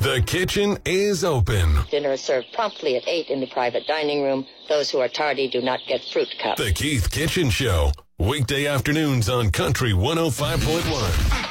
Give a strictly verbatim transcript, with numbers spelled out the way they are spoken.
The kitchen is open. Dinner is served promptly at eight in the private dining room. Those who are tardy do not get fruit cups. The Keith Kitchen Show. Weekday afternoons on Country one oh five point one.